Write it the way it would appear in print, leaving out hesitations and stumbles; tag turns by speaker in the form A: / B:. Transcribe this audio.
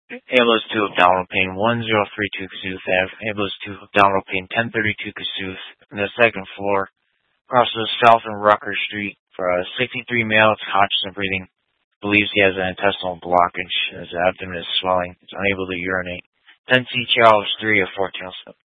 A: Ambulance 2 abdominal pain 1032 Kasuth Ave. Ambulance 2 abdominal pain 1032 Kasuth. On the second floor. Crosses South and Rucker Street for a 63 male. It's conscious and breathing. Believes he has an intestinal blockage. His abdomen is swelling. He's unable to urinate. 10C Charles 3 of 1407.